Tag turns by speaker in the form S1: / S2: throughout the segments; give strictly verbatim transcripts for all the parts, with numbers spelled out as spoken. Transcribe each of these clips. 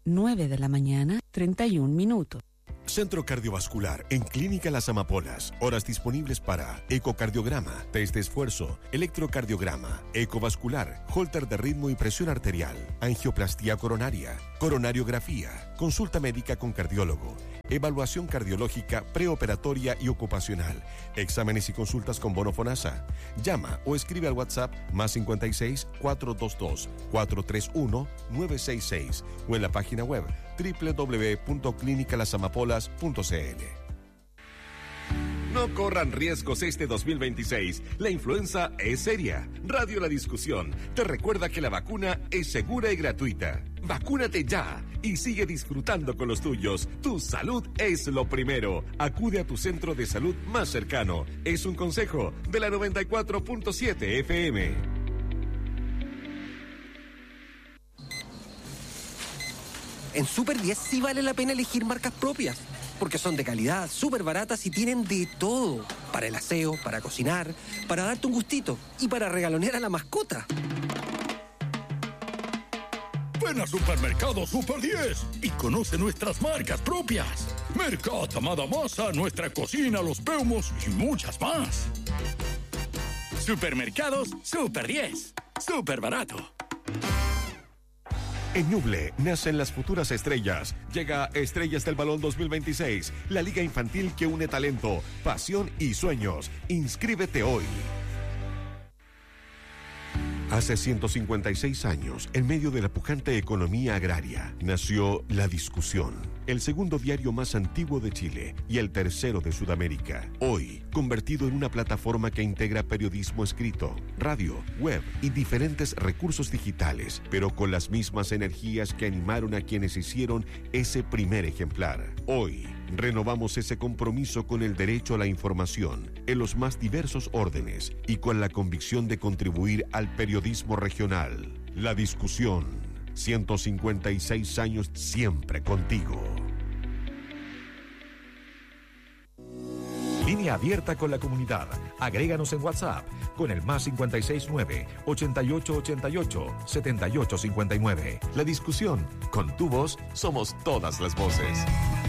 S1: nueve de la mañana, treinta y un minutos.
S2: Centro Cardiovascular en Clínica Las Amapolas. Horas disponibles para ecocardiograma, test de esfuerzo, electrocardiograma, ecovascular, holter de ritmo y presión arterial, angioplastía coronaria, coronariografía, consulta médica con cardiólogo, evaluación cardiológica preoperatoria y ocupacional, exámenes y consultas con bono FONASA. Llama o escribe al WhatsApp más cincuenta y seis, cuatrocientos veintidós, cuatrocientos treinta y uno, novecientos sesenta y seis o en la página web doble u doble u doble u punto clínica las amapolas punto c l.
S3: No corran riesgos este dos mil veintiséis. La influenza es seria. Radio La Discusión te recuerda que la vacuna es segura y gratuita. Vacúnate ya y sigue disfrutando con los tuyos. Tu salud es lo primero. Acude a tu centro de salud más cercano. Es un consejo de la noventa y cuatro punto siete F M.
S4: En Super diez sí vale la pena elegir marcas propias, porque son de calidad, súper baratas y tienen de todo. Para el aseo, para cocinar, para darte un gustito y para regalonear a la mascota.
S5: Ven a Supermercado Super diez y conoce nuestras marcas propias. Mercat, Amada Masa, Nuestra Cocina, Los Peumos y muchas más. Supermercados Super diez. Súper barato.
S2: En Ñuble nacen las futuras estrellas. Llega Estrellas del Balón dos mil veintiséis, la liga infantil que une talento, pasión y sueños. Inscríbete hoy. Hace ciento cincuenta y seis años, en medio de la pujante economía agraria, nació La Discusión, el segundo diario más antiguo de Chile y el tercero de Sudamérica. Hoy, convertido en una plataforma que integra periodismo escrito, radio, web y diferentes recursos digitales, pero con las mismas energías que animaron a quienes hicieron ese primer ejemplar. Hoy, renovamos ese compromiso con el derecho a la información en los más diversos órdenes y con la convicción de contribuir al periodismo regional. La Discusión, ciento cincuenta y seis años siempre contigo.
S6: Línea abierta con la comunidad. Agréganos en WhatsApp con el más cincuenta y seis nueve, ochenta y ocho ochenta y ocho, setenta y ocho cincuenta y nueve. La Discusión, con tu voz somos todas las voces.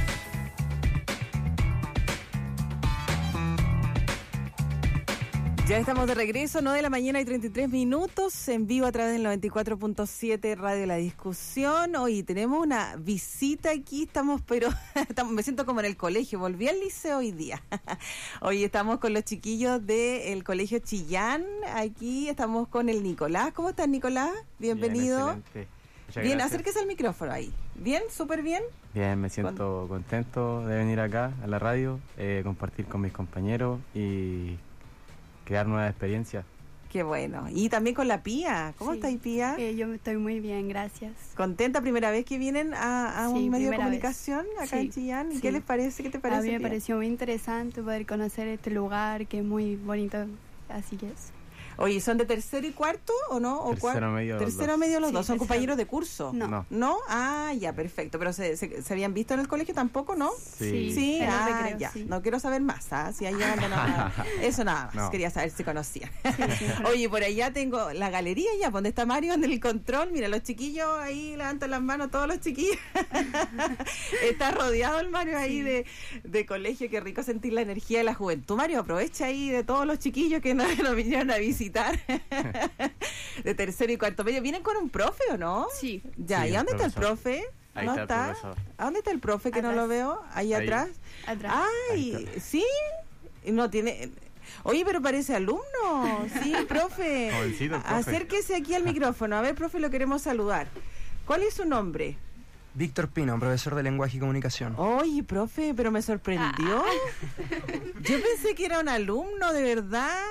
S7: Ya estamos de regreso, nueve de la mañana y treinta y tres minutos, en vivo a través del noventa y cuatro punto siete Radio La Discusión. Hoy tenemos una visita aquí, estamos, pero estamos, me siento como en el colegio, volví al liceo hoy día. Hoy estamos con los chiquillos del Colegio Chillán, aquí estamos con el Nicolás. ¿Cómo estás, Nicolás? Bienvenido.
S8: Bien, excelente. Muchas
S7: bien,
S8: gracias.
S7: acérquese al micrófono ahí. ¿Bien? ¿Súper bien?
S8: Bien, me siento con... contento de venir acá a la radio, eh, compartir con mis compañeros y crear nuevas experiencias.
S7: Qué bueno. Y también con la Pía. ¿Cómo
S9: Sí.
S7: estás, Pía?
S9: Eh, yo estoy muy bien, gracias.
S7: ¿Contenta? ¿Primera vez que vienen a, a
S9: Sí,
S7: un medio de
S9: primera
S7: comunicación
S9: vez.
S7: acá
S9: Sí,
S7: en Chillán? ¿Y
S9: sí.
S7: qué les parece? ¿Qué te parece,
S9: A mí me
S7: Pía?
S9: pareció muy interesante poder conocer este lugar que es muy bonito, así que es.
S7: Oye, ¿son de tercero y cuarto o no? ¿O
S8: Tercero
S7: cuar-
S8: medio los
S7: Tercero
S8: dos.
S7: medio los
S9: Sí,
S7: dos. ¿Son
S9: tercero.
S7: compañeros de curso?
S9: No.
S8: No.
S7: ¿No? Ah, ya, perfecto. ¿Pero se, se, se habían visto en el colegio tampoco, no?
S8: Sí.
S7: Sí,
S9: en los
S7: ah,
S9: recreos,
S7: ya.
S9: sí.
S7: No quiero saber más, ¿ah? Si allá no, no, eso nada más.
S8: No.
S7: Quería saber si conocían. Oye, por allá tengo la galería ya, donde está Mario en el control. Mira, los chiquillos ahí levantan las manos, todos los chiquillos. Está rodeado el Mario ahí de, de colegio. Qué rico sentir la energía de la juventud. Mario, aprovecha ahí de todos los chiquillos que nos, nos vinieron a visitar. De tercero y cuarto medio. ¿Vienen con un profe o no?
S9: Sí.
S7: Ya,
S8: Sí,
S7: ¿y
S8: el
S7: dónde está el
S8: profesor.
S7: profe?
S8: Ahí
S7: ¿No
S8: está el profesor.
S7: ¿A dónde está el profe que no
S9: Atrás.
S7: lo veo? Ahí,
S8: Ahí.
S7: atrás.
S9: Atrás.
S7: Ay,
S8: Ahí está.
S7: ¿sí? No tiene... Oye, pero parece alumno. Sí, profe.
S8: Jovencito el profe.
S7: Acérquese aquí al micrófono. A ver, profe, lo queremos saludar. ¿Cuál es su nombre?
S10: Víctor Pino, profesor de Lenguaje y Comunicación.
S7: Oye, profe, pero me sorprendió. Yo pensé que era un alumno, de verdad.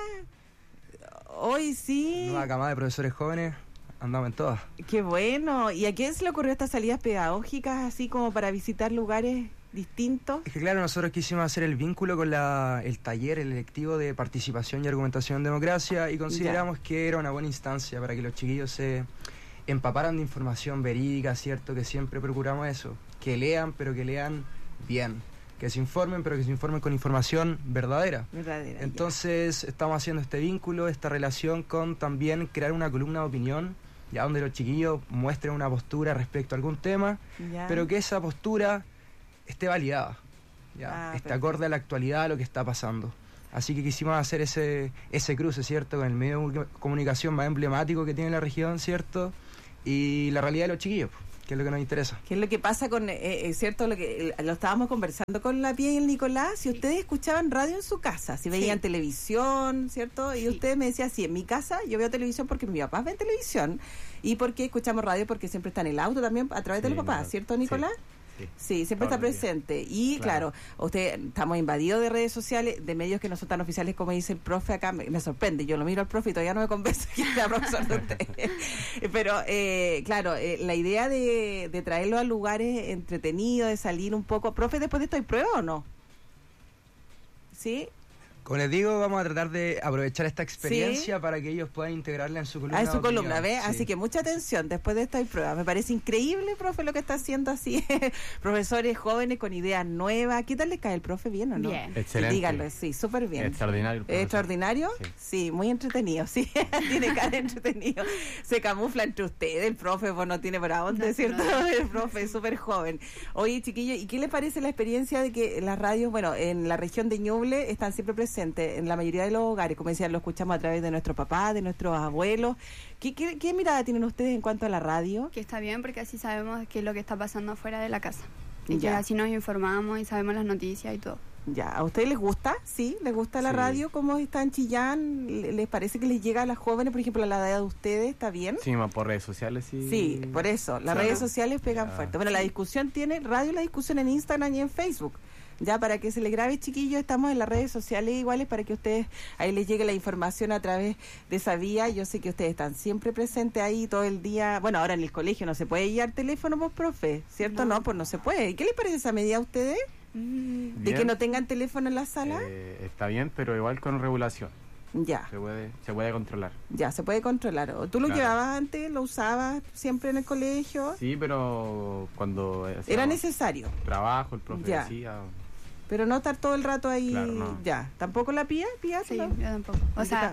S7: Hoy sí.
S10: Nueva camada de profesores jóvenes, andamos en todas.
S7: Qué bueno. ¿Y a quién se le ocurrió estas salidas pedagógicas así como para visitar lugares distintos?
S10: Es que claro, nosotros quisimos hacer el vínculo con la, el taller, el electivo de participación y argumentación en democracia y consideramos que era una buena instancia para que los chiquillos se empaparan de información verídica, ¿cierto? Que siempre procuramos eso, que lean, pero que lean bien. Que se informen, pero que se informen con información verdadera.
S7: Verdadera.
S10: Entonces estamos haciendo este vínculo, esta relación con también crear una columna de opinión ya donde los chiquillos muestren una postura respecto a algún tema,
S7: Ya.
S10: pero que esa postura esté validada, ya,
S7: Ah,
S10: esté
S7: perfecto.
S10: acorde a la actualidad, a lo que está pasando. Así que quisimos hacer ese, ese cruce, ¿cierto?, con el medio de comunicación más emblemático que tiene la región, ¿cierto?, y la realidad de los chiquillos, que es lo que nos interesa.
S7: ¿Qué es lo que pasa con, eh, es cierto, lo que eh, lo estábamos conversando con la Pía y el Nicolás, si ustedes escuchaban radio en su casa, si veían
S9: Sí.
S7: televisión, ¿cierto? Y
S9: Sí.
S7: ustedes me decían, sí, en mi casa yo veo televisión porque mi papá ve televisión y porque escuchamos radio porque siempre está en el auto también a través de
S8: Sí,
S7: los papás,
S8: claro.
S7: ¿cierto, Nicolás?
S8: Sí.
S7: Sí, siempre
S8: Todos
S7: está
S8: los días.
S7: presente. Y claro,
S8: Claro.
S7: usted estamos invadidos de redes sociales, de medios que no son tan oficiales como dice el profe acá. Me, me sorprende. Yo lo miro al profe y todavía no me convence que sea profesor de usted. Pero eh, claro, eh, la idea de, de traerlo a lugares entretenidos, de salir un poco. Profe, ¿después de esto hay prueba o no? ¿Sí?
S10: Como les digo, vamos a tratar de aprovechar esta experiencia para que ellos puedan integrarla en su columna.
S7: Ah, en su
S10: de opinión.
S7: columna, ¿ves?
S10: Sí.
S7: Así que mucha atención, después de esto hay pruebas. Me parece increíble, profe, lo que está haciendo así. Profesores jóvenes con ideas nuevas. ¿Qué tal les cae el profe? ¿Bien o no?
S9: Bien.
S8: Excelente.
S7: Díganlo, sí, súper bien.
S8: Extraordinario el profesor.
S7: ¿Extraordinario? Sí.
S8: Sí.
S7: muy entretenido, sí. Tiene cara de entretenido. Se camufla entre ustedes, el profe, pues no tiene para dónde,
S9: No,
S7: ¿cierto?
S9: no.
S7: El profe es súper joven. Oye, chiquillos, ¿y qué les parece la experiencia de que las radios, bueno, en la región de Ñuble están siempre presentes en la mayoría de los hogares? Como decían, lo escuchamos a través de nuestro papá, de nuestros abuelos. ¿Qué, qué, qué mirada tienen ustedes en cuanto a la radio?
S9: Que está bien porque así sabemos qué es lo que está pasando afuera de la casa. Y
S7: Ya.
S9: que así nos informamos y sabemos las noticias y todo.
S7: Ya, ¿a ustedes les gusta? ¿Sí? ¿Les gusta la
S8: Sí.
S7: radio? ¿Cómo está en Chillán? ¿Le- ¿Les parece que les llega a las jóvenes, por ejemplo, a la edad de ustedes? ¿Está bien?
S8: Sí, más por redes sociales, sí.
S7: Sí, por eso. Las
S8: Claro.
S7: redes sociales pegan
S8: Ya.
S7: fuerte. Bueno, la discusión tiene radio, la discusión en Instagram y en Facebook. Ya, para que se le grabe, chiquillos, estamos en las redes sociales iguales para que ustedes, ahí les llegue la información a través de esa vía. Yo sé que ustedes están siempre presentes ahí todo el día. Bueno, ahora en el colegio no se puede llevar teléfono, vos, profe, ¿cierto? No,
S9: No.
S7: pues no se puede. ¿Y qué les parece esa medida a ustedes?
S9: Mm,
S7: ¿De
S8: Bien.
S7: que no tengan teléfono en la sala?
S8: Eh, está bien, pero igual con regulación.
S7: Ya.
S8: Se puede, se puede controlar.
S7: Ya, se puede controlar. ¿O tú lo
S8: Claro.
S7: llevabas antes? ¿Lo usabas siempre en el colegio?
S8: Sí, pero cuando
S7: Era
S8: hacíamos
S7: necesario,
S8: trabajo, el profe
S7: Ya.
S8: decía.
S7: pero no estar todo el rato ahí.
S8: Claro, no.
S7: Ya, ¿tampoco la pía? ¿Pía?
S9: sí,
S7: ¿No?
S9: yo tampoco. O sea,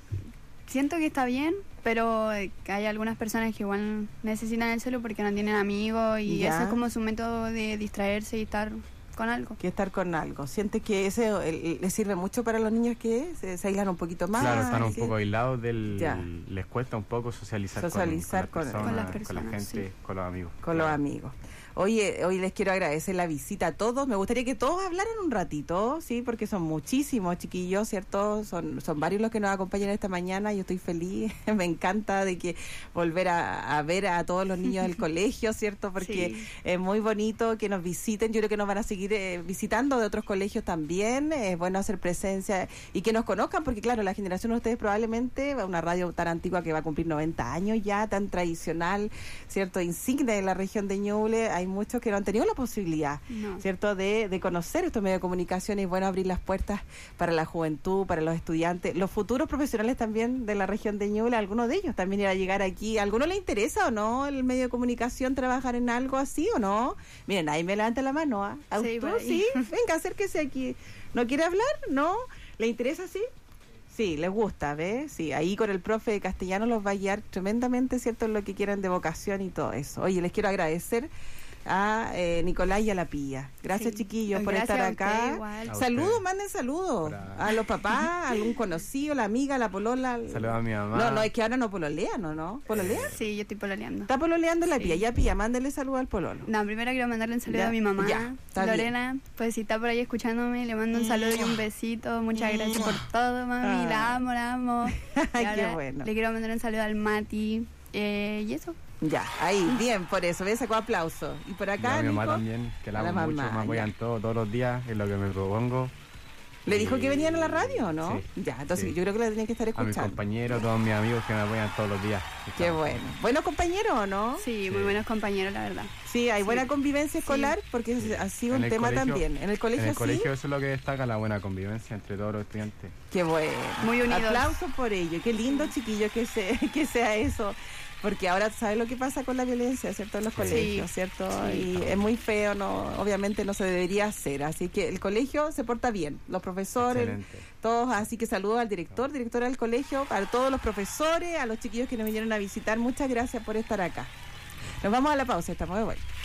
S9: siento que está bien, pero eh, que hay algunas personas que igual necesitan el celu porque no tienen amigos y
S7: Ya.
S9: ese es como su método de distraerse y estar con algo.
S7: Que estar con algo. ¿Sientes que ese eh, le sirve mucho para los niños que se, se aislan un poquito más?
S8: Claro, están un
S7: ¿sí?
S8: poco aislados del...
S7: Ya.
S8: Les cuesta un poco socializar,
S7: Socializar con-
S8: con,
S9: con
S8: las
S9: las
S8: personas, con, la
S9: personas,
S8: gente,
S9: sí.
S8: con los amigos.
S7: Con los
S8: Claro.
S7: amigos. Oye, hoy les quiero agradecer la visita a todos. Me gustaría que todos hablaran un ratito, ¿sí? Porque son muchísimos chiquillos, ¿cierto? Son, son varios los que nos acompañan esta mañana. Yo estoy feliz. Me encanta de que volver a, a ver a todos los niños del colegio, ¿cierto? Porque
S9: Sí.
S7: es muy bonito que nos visiten. Yo creo que nos van a seguir eh, visitando de otros colegios también. Es bueno hacer presencia y que nos conozcan, porque claro, la generación de ustedes probablemente, una radio tan antigua que va a cumplir noventa años ya, tan tradicional, ¿cierto? Insignia de la región de Ñuble. Hay muchos que no han tenido la posibilidad,
S9: No.
S7: ¿cierto?, de, de conocer estos medios de comunicación, y es bueno abrir las puertas para la juventud, para los estudiantes, los futuros profesionales también de la región de Ñuble. Algunos de ellos también iban a llegar aquí. ¿A alguno le interesa o no el medio de comunicación, trabajar en algo así o no? Miren, ahí me levanta la mano, ¿ah? ¿A
S9: Sí,
S7: usted?
S9: por ahí.
S7: Sí, venga, acérquese aquí. ¿No quiere hablar? ¿No? ¿Le interesa sí? Sí, les gusta, ¿ves? Sí, ahí con el profe de castellano los va a guiar tremendamente, ¿cierto?, en lo que quieran de vocación y todo eso. Oye, les quiero agradecer a eh, Nicolás y a la Pía. Gracias,
S9: Sí.
S7: chiquillos, por
S9: Gracias
S7: estar
S9: a usted
S7: acá.
S9: igual.
S8: A
S7: Saludos,
S8: usted.
S7: manden saludos.
S8: Para-
S7: A los papás, a algún conocido, la amiga, la polola.
S8: Saludos a mi mamá.
S7: No, no, es que ahora no pololean, ¿no? ¿no? ¿Pololean?
S9: Sí, yo estoy pololeando.
S7: Está pololeando la
S9: Sí.
S7: Pía. Ya, Pía, mándele saludos al pololo.
S9: No, primero quiero mandarle un saludo
S7: Ya,
S9: a mi mamá,
S7: ya, está
S9: Lorena. Pues si está por ahí escuchándome, le mando un saludo y un besito. Muchas gracias por todo, mami.
S7: Ah.
S9: La amo, la amo. Y
S7: Ay, qué
S9: ahora
S7: bueno.
S9: Le quiero mandar un saludo al Mati. Eh, y eso.
S7: Ya, ahí, bien, por eso. Ve, sacó aplauso. Y por
S8: Y
S7: acá,
S8: a mi mamá
S7: Nico,
S8: también, que la
S7: a la
S8: amo mucho,
S7: mamá,
S8: me apoyan
S7: ya.
S8: todo, todos los días en lo que me propongo.
S7: ¿Le dijo
S8: Y-
S7: que venían a la radio o no?
S8: Sí,
S7: Ya, entonces
S8: sí.
S7: yo creo que la tenía que estar
S8: A mis
S7: escuchando.
S8: compañeros, todos mis amigos que me apoyan todos los días.
S7: Qué
S8: Estamos-
S7: bueno. ¿Buenos compañeros o no?
S9: Sí, muy
S8: Sí.
S9: buenos compañeros, la verdad.
S7: Sí, hay
S9: Sí.
S7: buena convivencia escolar, porque
S8: Sí.
S7: ha sido
S8: En
S7: un
S8: el
S7: tema
S8: colegio-
S7: también. En el colegio
S8: En el
S7: sí.
S8: colegio eso es lo que destaca, la buena convivencia entre todos los estudiantes.
S7: Qué bueno.
S9: Muy unidos.
S7: Aplausos por ello. Qué lindo, chiquillos, que, se, que sea eso. porque ahora sabes lo que pasa con la violencia, ¿cierto? En los
S9: Sí.
S7: colegios, ¿cierto?
S9: Sí.
S7: Y es muy feo, no, obviamente no se debería hacer, así que el colegio se porta bien, los profesores,
S8: Excelente.
S7: todos, así que saludos al director, directora del colegio, a todos los profesores, a los chiquillos que nos vinieron a visitar, muchas gracias por estar acá. Nos vamos a la pausa, estamos de vuelta.